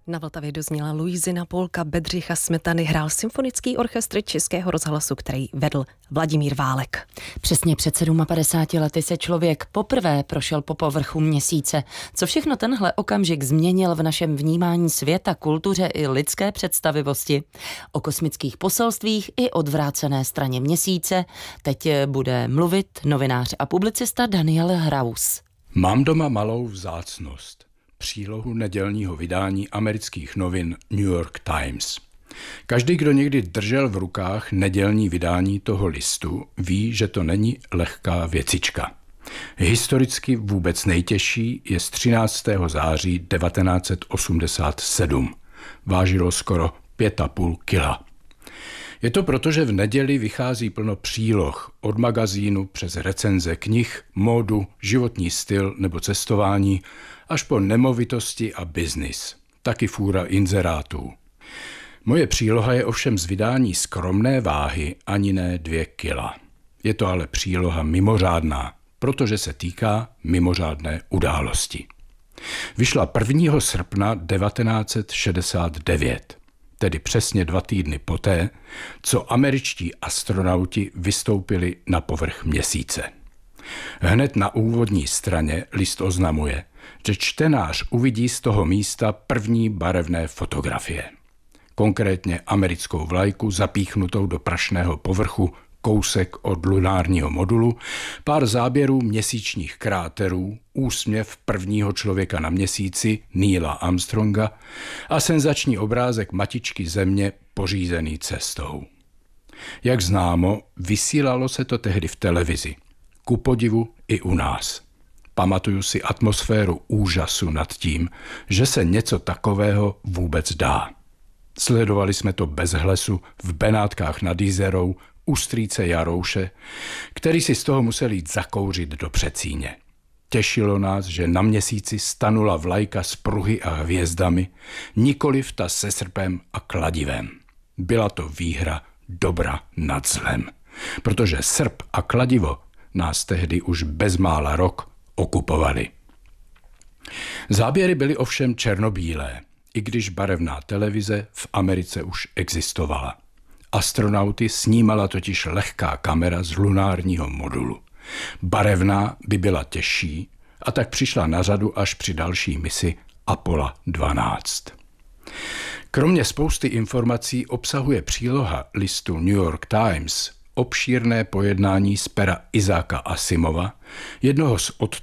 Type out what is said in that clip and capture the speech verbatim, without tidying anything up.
Na Vltavě dozněla Luizina Polka Bedřicha Smetany, hrál symfonický orchestr Českého rozhlasu, který vedl Vladimír Válek. Přesně před padesátimi lety se člověk poprvé prošel po povrchu Měsíce. Co všechno tenhle okamžik změnil v našem vnímání světa, kultuře i lidské představivosti? O kosmických poselstvích i odvrácené straně Měsíce teď bude mluvit novinář a publicista Daniel Hraus. Mám doma malou vzácnost. Přílohu nedělního vydání amerických novin New York Times. Každý, kdo někdy držel v rukách nedělní vydání toho listu, ví, že to není lehká věcička. Historicky vůbec nejtěžší je z třináctého září devatenáct set osmdesát sedm. Vážilo skoro pět a půl kila. Je to proto, že v neděli vychází plno příloh od magazínu přes recenze knih, módu, životní styl nebo cestování až po nemovitosti a biznis. Taky fůra inzerátů. Moje příloha je ovšem z vydání skromné váhy ani ne dvě kila. Je to ale příloha mimořádná, protože se týká mimořádné události. Vyšla prvního srpna devatenáct set šedesát devět. Tedy přesně dva týdny poté, co američtí astronauti vystoupili na povrch Měsíce. Hned na úvodní straně list oznamuje, že čtenář uvidí z toho místa první barevné fotografie. Konkrétně americkou vlajku zapíchnutou do prašného povrchu, kousek od lunárního modulu, pár záběrů měsíčních kráterů, úsměv prvního člověka na Měsíci, Neila Armstronga a senzační obrázek matičky Země pořízený cestou. Jak známo, vysílalo se to tehdy v televizi. Ku podivu i u nás. Pamatuju si atmosféru úžasu nad tím, že se něco takového vůbec dá. Sledovali jsme to bez hlesu v Benátkách nad Jizerou u strýce Jarouše, který si z toho musel jít zakouřit do Přecíně. Těšilo nás, že na Měsíci stanula vlajka s pruhy a hvězdami, nikoliv ta se srpem a kladivem. Byla to výhra dobra nad zlem, protože srp a kladivo nás tehdy už bezmála rok okupovali. Záběry byly ovšem černobílé, i když barevná televize v Americe už existovala. Astronauty snímala totiž lehká kamera z lunárního modulu. Barevná by byla těžší a tak přišla na řadu až při další misi Apollo dvanáct. Kromě spousty informací obsahuje příloha listu New York Times obšírné pojednání z pera Izáka Asimova, jednoho z otců